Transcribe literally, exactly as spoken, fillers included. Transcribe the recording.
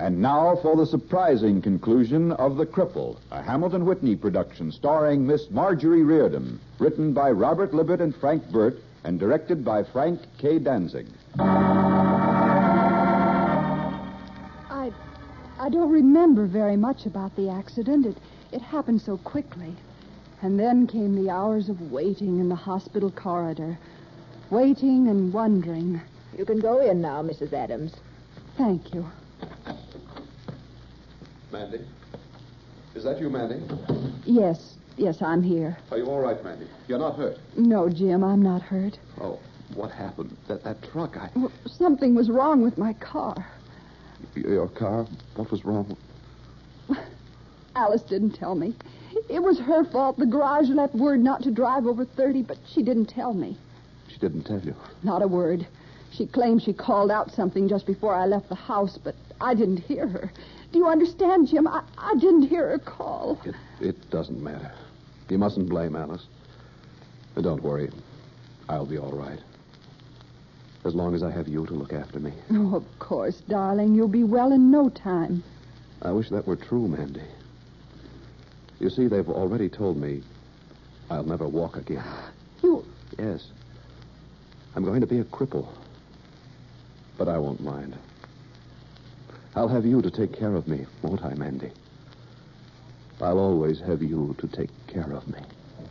And now for the surprising conclusion of The Cripple, a Hamilton Whitney production starring Miss Marjorie Riordan, written by Robert Libet and Frank Burt, and directed by Frank K. Danzig. I I don't remember very much about the accident. It, it happened so quickly. And then came the hours of waiting in the hospital corridor. Waiting and wondering. You can go in now, Missus Adams. Thank you. Mandy? Is that you, Mandy? Yes, yes, I'm here. Are you all right, Mandy? You're not hurt? No, Jim, I'm not hurt. Oh, what happened? That that truck, I... Well, something was wrong with my car. Your car? What was wrong? Alice didn't tell me. It was her fault. The garage left word not to drive over thirty, but she didn't tell me. She didn't tell you? Not a word. She claimed she called out something just before I left the house, but I didn't hear her. Do you understand, Jim? I, I didn't hear her call. It, it doesn't matter. You mustn't blame Alice. But don't worry. I'll be all right. As long as I have you to look after me. Oh, of course, darling. You'll be well in no time. I wish that were true, Mandy. You see, they've already told me I'll never walk again. You... Yes. I'm going to be a cripple. But I won't mind. I'll have you to take care of me, won't I, Mandy? I'll always have you to take care of me.